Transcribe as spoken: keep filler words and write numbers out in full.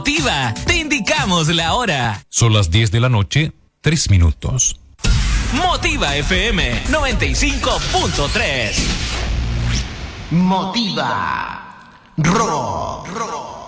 Motiva, te indicamos la hora. Son las diez de la noche, tres minutos. Motiva F M noventa y cinco punto tres. Motiva Rock. Rock.